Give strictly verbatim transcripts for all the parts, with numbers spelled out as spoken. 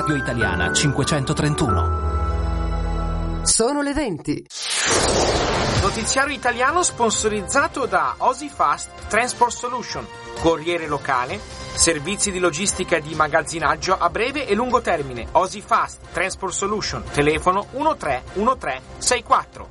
Via Italiana cinquecentotrentuno. Sono le venti. Notiziario italiano sponsorizzato da Osifast Transport Solution, corriere locale, servizi di logistica di magazzinaggio a breve e lungo termine. Osifast Transport Solution, telefono uno tre uno tre sei quattro.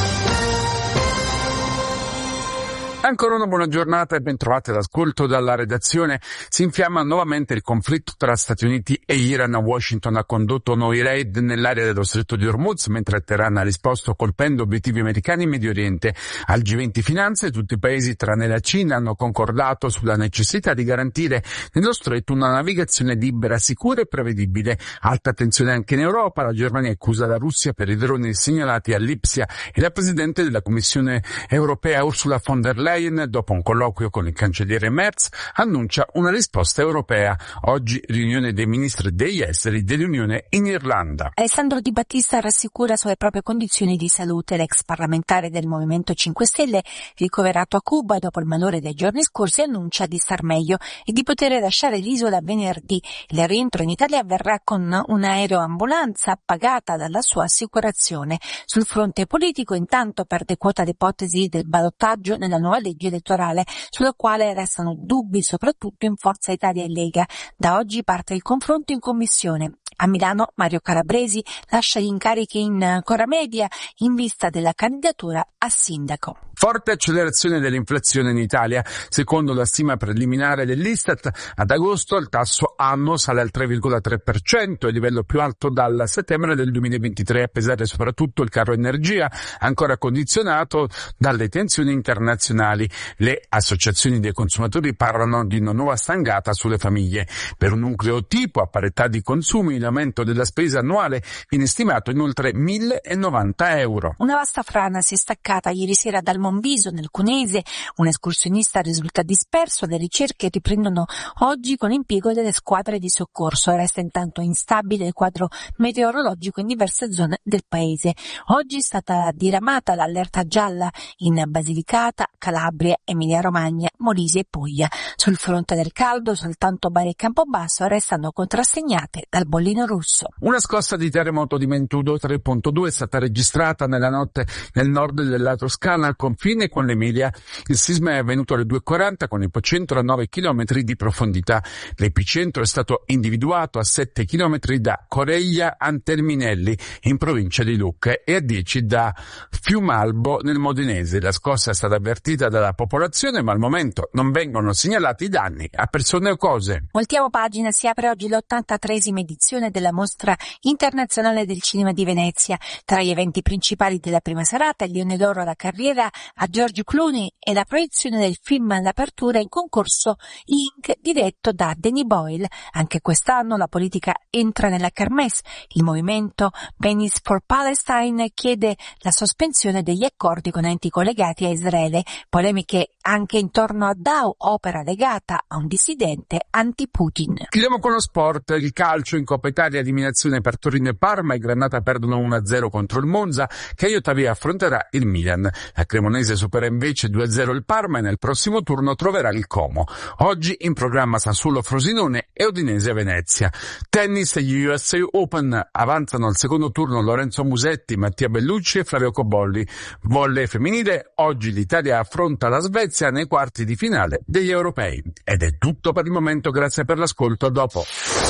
Ancora una buona giornata e ben trovati all'ascolto dalla redazione. Si infiamma nuovamente il conflitto tra Stati Uniti e Iran. Washington ha condotto nuovi raid nell'area dello stretto di Hormuz, mentre Teheran ha risposto colpendo obiettivi americani in Medio Oriente. Al G venti Finanze tutti i paesi tranne la Cina hanno concordato sulla necessità di garantire nello stretto una navigazione libera, sicura e prevedibile. Alta tensione anche in Europa. La Germania accusa la Russia per i droni segnalati a Lipsia e la Presidente della Commissione europea Ursula von der Leyen, dopo un colloquio con il cancelliere Merz, annuncia una risposta europea. Oggi riunione dei ministri degli esteri dell'Unione in Irlanda. Alessandro Di Battista rassicura sulle proprie condizioni di salute. L'ex parlamentare del Movimento cinque Stelle, ricoverato a Cuba dopo il malore dei giorni scorsi, annuncia di star meglio e di poter lasciare l'isola venerdì. Il rientro in Italia avverrà con un'aeroambulanza pagata dalla sua assicurazione. Sul fronte politico, intanto, perde quota l'ipotesi del ballottaggio nella nuova legge elettorale, sulla quale restano dubbi soprattutto in Forza Italia e Lega. Da oggi parte il confronto in commissione. A Milano Mario Calabresi lascia gli incarichi in Cora Media in vista della candidatura a sindaco. Forte accelerazione dell'inflazione in Italia. Secondo la stima preliminare dell'Istat, ad agosto il tasso annuo sale al tre virgola tre per cento, il livello più alto dal settembre del duemilaventitré, a pesare soprattutto il caro energia, ancora condizionato dalle tensioni internazionali. Le associazioni dei consumatori parlano di una nuova stangata sulle famiglie. Per un nucleo tipo, a parità di consumi, l'aumento della spesa annuale viene stimato in oltre millenovanta euro. Una vasta frana si è staccata ieri sera dal Monviso, nel Cuneese. Un escursionista risulta disperso. Le ricerche riprendono oggi con l'impiego delle squadre di soccorso. Resta intanto instabile il quadro meteorologico in diverse zone del paese. Oggi è stata diramata l'allerta gialla in Basilicata, Calabria, Emilia-Romagna, Molise e Puglia. Sul fronte del caldo, soltanto Bari e Campobasso restano contrassegnate dal bollino rosso. Una scossa di terremoto di magnitudo tre virgola due è stata registrata nella notte nel nord della Toscana, al confine con l'Emilia. Il sisma è avvenuto alle due e quaranta con epicentro a nove chilometri di profondità. L'epicentro è stato individuato a sette chilometri da Coreglia Anterminelli, in provincia di Lucca, e a dieci da Fiumalbo, nel Modenese. La scossa è stata avvertita dalla popolazione, ma al momento non vengono segnalati danni a persone o cose. Voltiamo pagina. Si apre oggi l'ottantatreesima edizione della Mostra Internazionale del Cinema di Venezia. Tra gli eventi principali della prima serata, il Leone d'Oro alla carriera a George Clooney e la proiezione del film all'apertura in concorso Ink, diretto da Danny Boyle. Anche quest'anno la politica entra nella kermesse. Il movimento Pennies for Palestine chiede la sospensione degli accordi con enti collegati a Israele. Polemiche anche intorno a Dow, opera legata a un dissidente anti-Putin. Chiudiamo con lo sport. Il calcio in Coppa Italia, eliminazione per Torino e Parma. I Granata perdono uno a zero contro il Monza, che aiuta via affronterà il Milan. La Cremonese supera invece due a zero il Parma e nel prossimo turno troverà il Como. Oggi in programma Sassuolo Frosinone e Udinese Venezia. Tennis, gli U S A Open. Avanzano al secondo turno Lorenzo Musetti, Mattia Bellucci e Flavio Cobolli. Volley femminile, oggi l'Italia affronta la Svezia nei quarti di finale degli europei. Ed è tutto per il momento, grazie per l'ascolto, a dopo.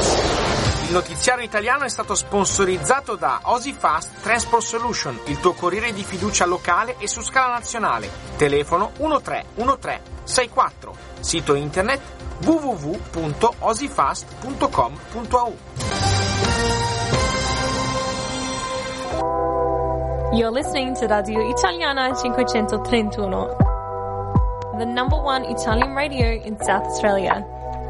Il notiziario italiano è stato sponsorizzato da Osifast Transport Solution, il tuo corriere di fiducia locale e su scala nazionale. Telefono uno tre uno tre sei quattro. Sito internet w w w punto osifast punto com punto a u. You're listening to Radio Italiana cinquecentotrentuno, the number one Italian radio in South Australia.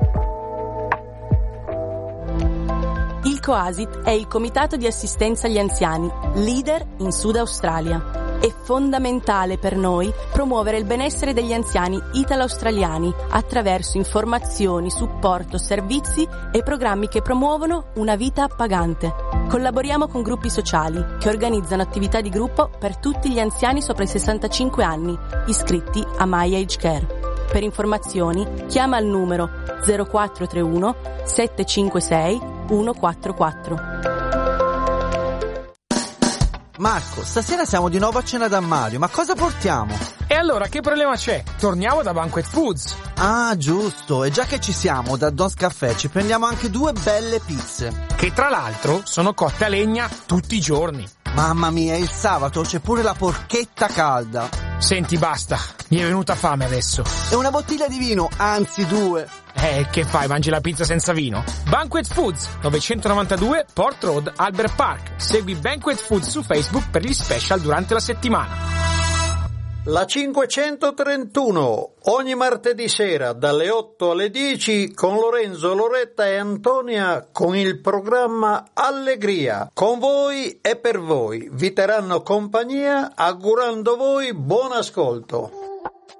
Il COASIT è il Comitato di Assistenza agli Anziani, leader in Sud Australia. È fondamentale per noi promuovere il benessere degli anziani italo-australiani attraverso informazioni, supporto, servizi e programmi che promuovono una vita appagante. Collaboriamo con gruppi sociali che organizzano attività di gruppo per tutti gli anziani sopra i sessantacinque anni, iscritti a My Age Care. Per informazioni chiama al numero zero quattro tre uno sette cinque sei centoquarantaquattro. Marco, stasera siamo di nuovo a cena da Mario, ma cosa portiamo? E allora che problema c'è? Torniamo da Banquet Foods. Ah, giusto, e già che ci siamo, da Don's Caffè ci prendiamo anche due belle pizze. Che tra l'altro sono cotte a legna tutti i giorni. Mamma mia, il sabato c'è pure la porchetta calda. Senti, basta, mi è venuta fame adesso. E una bottiglia di vino, anzi due. Eh, che fai, mangi la pizza senza vino? Banquet Foods, novecentonovantadue Port Road, Albert Park. Segui Banquet Foods su Facebook per gli special durante la settimana. La cinquecentotrentuno, ogni martedì sera dalle otto alle dieci con Lorenzo, Loretta e Antonia con il programma Allegria. Con voi e per voi. Vi terranno compagnia augurando voi buon ascolto.